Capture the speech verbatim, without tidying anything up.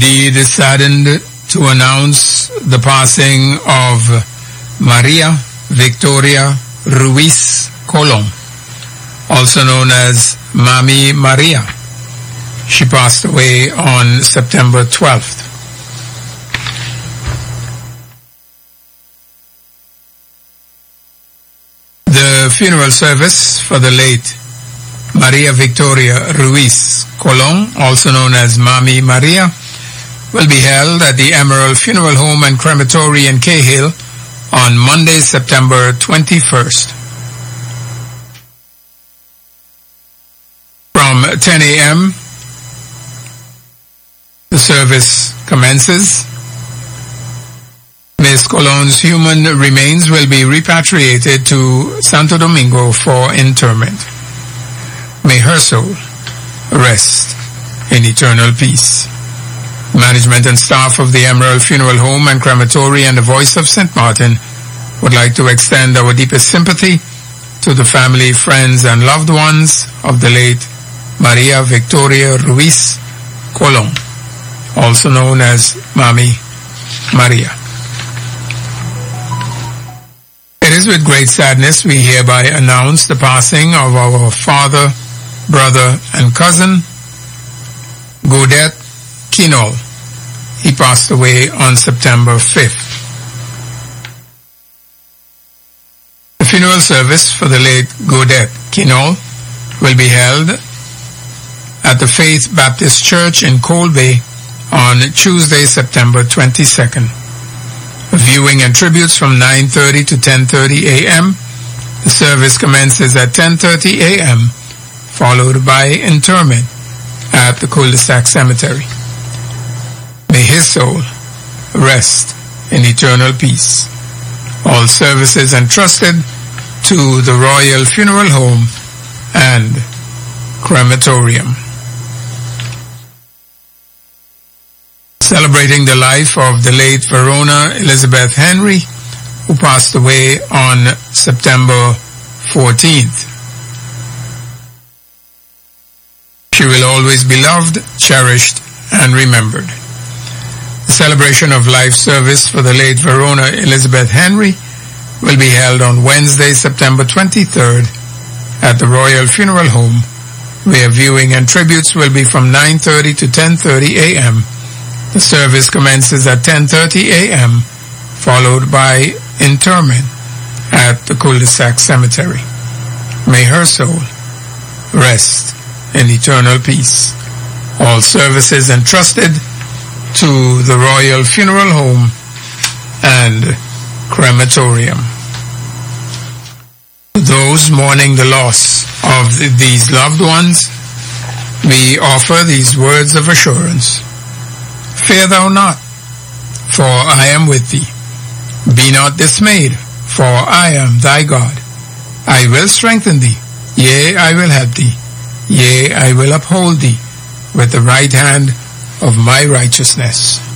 Indeed, saddened to announce the passing of Maria Victoria Ruiz Colon, also known as Mami Maria. She passed away on September twelfth. The funeral service for the late Maria Victoria Ruiz Colon, also known as Mami Maria, will be held at the Emerald Funeral Home and Crematory in Cahill on Monday, September twenty-first. From ten a.m., the service commences. Miz Colon's human remains will be repatriated to Santo Domingo for interment. May her soul rest in eternal peace. Management and staff of the Emerald Funeral Home and Crematory and the Voice of Saint Martin would like to extend our deepest sympathy to the family, friends, and loved ones of the late Maria Victoria Ruiz Colon, also known as Mami Maria. It is with great sadness we hereby announce the passing of our father, brother, and cousin, Godet Kinol. He passed away on September fifth. The funeral service for the late Godet Kinol will be held at the Faith Baptist Church in Coal Bay on Tuesday, September twenty-second. Viewing and tributes from nine thirty to ten thirty a.m. The service commences at ten thirty a.m., followed by interment at the Cul-de-Sac Cemetery. May his soul rest in eternal peace. All services entrusted to the Royal Funeral Home and Crematorium. Celebrating the life of the late Verona Elizabeth Henry, who passed away on September fourteenth. She will always be loved, cherished, and remembered. The celebration of life service for the late Verona Elizabeth Henry will be held on Wednesday, September twenty-third at the Royal Funeral Home, where viewing and tributes will be from nine thirty to ten thirty a.m. The service commences at ten thirty a.m., followed by interment at the Cul-de-Sac Cemetery. May her soul rest in eternal peace. All services entrusted to the Royal Funeral Home and Crematorium. To those mourning the loss of these loved ones, we offer these words of assurance. Fear thou not, for I am with thee. Be not dismayed, for I am thy God. I will strengthen thee, yea, I will help thee, yea, I will uphold thee with the right hand of my righteousness.